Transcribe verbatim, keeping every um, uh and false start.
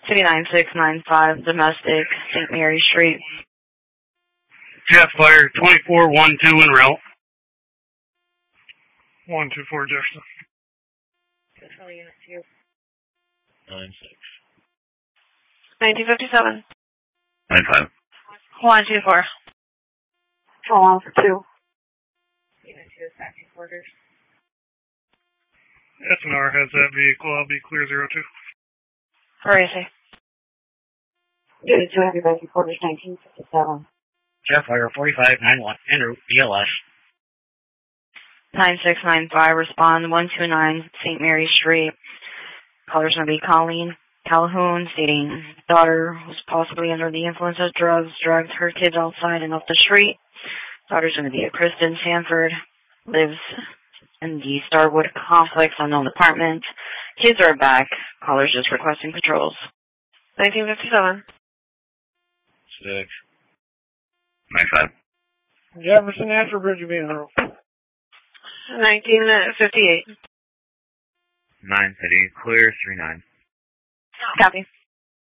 City nine six nine five, domestic, Saint Mary Street. Jet fire, twenty-four one two en route. one two four Jefferson. nine six. nineteen fifty-seven. nine five. one two four. Control on for two. S N R has that vehicle. I'll be clear zero two. Where is he? Unit two Heavy Base quarters nineteen fifty-seven. Jet fire, forty-five nine one, en route, B L S. nine six nine five, respond one two nine, Saint Mary Street. Caller's going to be Colleen Calhoun, stating daughter was possibly under the influence of drugs, dragged her kids outside and up the street. Daughter's going to be a Kristen Sanford, lives in the Starwood Complex, unknown apartment. Kids are back. Caller's just requesting patrols. nineteen fifty-seven. six. nine five. Jefferson after Bridge of Bean. nineteen fifty-eight. nine city, clear three nine. Copy.